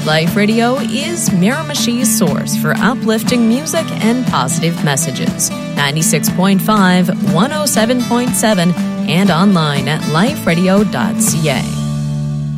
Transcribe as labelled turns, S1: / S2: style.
S1: Life Radio is Miramichi's source for uplifting music and positive messages. 96.5, 107.7, and online at liferadio.ca.